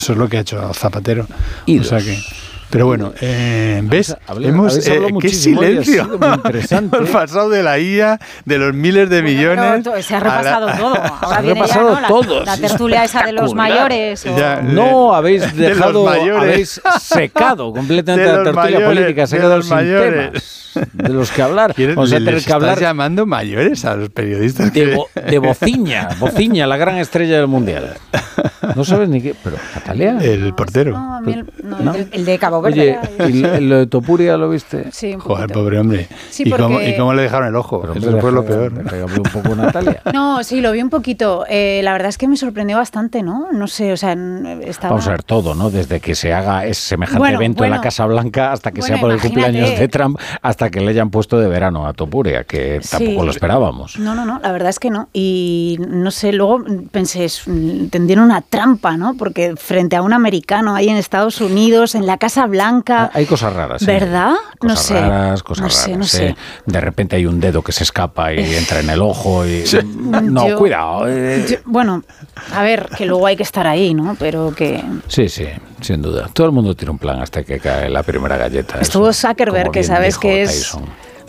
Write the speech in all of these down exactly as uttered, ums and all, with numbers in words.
Eso es lo que ha hecho Zapatero. Y o sea que... Pero bueno, eh, ¿ves? Hablé, Hemos, eh, ¡qué silencio! Hemos pasado de la I A, de los miles de bueno, millones... Pero se ha repasado la, todo. Ahora se ha viene repasado ya, ¿no? todo. La, la tertulia esa de los mayores. O... Ya, de, no, habéis dejado, de habéis secado completamente de la tertulia mayores, política, se ha quedado sin temas de los que hablar. Vamos a tener que hablar... ¿Estás llamando mayores a los periodistas? De, bo, de Bociña, Bociña, la gran estrella del Mundial. No sabes ni qué... Pero, ¿Natalia? El portero. No, a mí el, no, ¿no? El, el de Cabo Verde. Oye, ¿y lo de Topuria lo viste? Sí, un Joder, pobre hombre. Sí, ¿Y, porque... cómo, ¿Y cómo le dejaron el ojo? Pero, Eso fue lo peor. Pégame un poco, Natalia. No, sí, lo vi un poquito. Eh, la verdad es que me sorprendió bastante, ¿no? No sé, o sea, estaba... Vamos a ver todo, ¿no? Desde que se haga ese semejante bueno, evento bueno, en la Casa Blanca hasta que bueno, sea por imagínate. el cumpleaños de Trump, hasta que le hayan puesto de verano a Topuria, que sí. tampoco lo esperábamos. No, no, no, la verdad es que no. Y no sé, luego pensé, tendieron una trampa, ¿no? Porque frente a un americano ahí en Estados Unidos, en la Casa Blanca... Hay cosas raras. ¿Verdad? ¿eh? Cosas no sé. raras, cosas no sé, raras. No sé. ¿eh? De repente hay un dedo que se escapa y entra en el ojo y... Sí. No, yo, cuidado. Eh. Yo, bueno, a ver, que luego hay que estar ahí, ¿no? Pero que... Sí, sí, sin duda. Todo el mundo tiene un plan hasta que cae la primera galleta. Estuvo eso, Zuckerberg, que sabes que es... Tyson.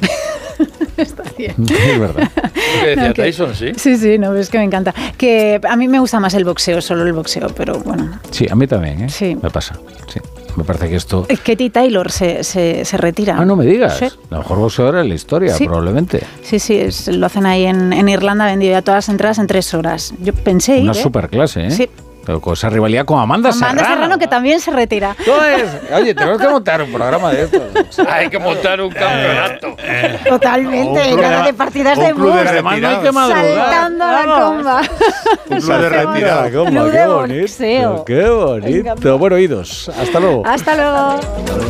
Está bien. Es verdad. ¿Qué decía no, que, Tyson, sí? Sí, sí, no, es que me encanta. Que a mí me gusta más el boxeo, solo el boxeo, pero bueno. Sí, a mí también, ¿eh? Sí. Me pasa, sí. Me parece que esto... Katie Taylor se, se, se retira. Ah, no me digas. Sí. La mejor boxeadora de la historia, sí. probablemente. Sí, sí, es, lo hacen ahí en, en Irlanda, vendido ya todas las entradas en tres horas. Yo pensé ir, Una ¿eh? superclase, ¿eh? Sí. Pero con esa rivalidad con Amanda, Amanda Serrano. Serrano, que también se retira. Entonces, oye, tenemos que montar un programa de estos. Hay que montar un campeonato. Totalmente, nada de partidas de bus. Además no hay que madrugar. Saltando a la comba. Un club de retirada. Club Qué de bonito. boxeo. Qué bonito. Bueno, oídos. Hasta luego. Hasta luego.